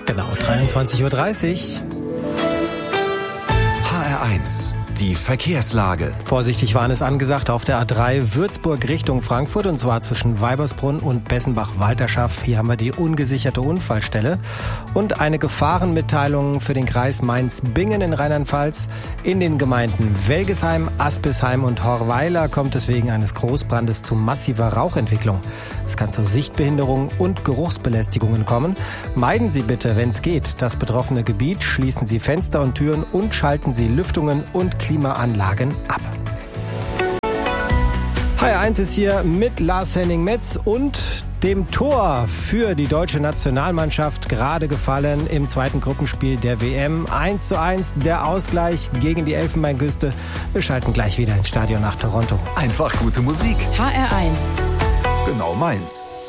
Genau, 23:30 Uhr. HR1, die Verkehrslage. Vorsichtig warnen ist angesagt auf der A3 Würzburg Richtung Frankfurt, und zwar zwischen Weibersbrunn und Bessenbach-Walterschaft. Hier haben wir die ungesicherte Unfallstelle. Und eine Gefahrenmitteilung für den Kreis Mainz-Bingen in Rheinland-Pfalz. In den Gemeinden Welgesheim, Aspisheim und Horweiler kommt es wegen eines Großbrandes zu massiver Rauchentwicklung. Es kann zu Sichtbehinderungen und Geruchsbelästigungen kommen. Meiden Sie bitte, wenn es geht, das betroffene Gebiet. Schließen Sie Fenster und Türen und schalten Sie Lüftungen und Klimaanlagen ab. HR1 ist hier mit Lars-Henning Metz und dem Tor für die deutsche Nationalmannschaft gerade gefallen im zweiten Gruppenspiel der WM. 1:1 der Ausgleich gegen die Elfenbeinküste. Wir schalten gleich wieder ins Stadion nach Toronto. Einfach gute Musik. HR1. Genau meins.